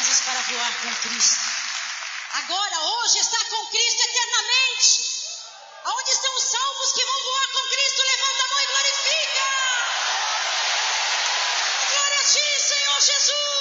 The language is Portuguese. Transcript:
asas para voar com Cristo. Agora, hoje, está com Cristo eternamente. Aonde estão os salvos que vão voar com Cristo? Levanta a mão e glorifica. Glória a ti, Senhor Jesus.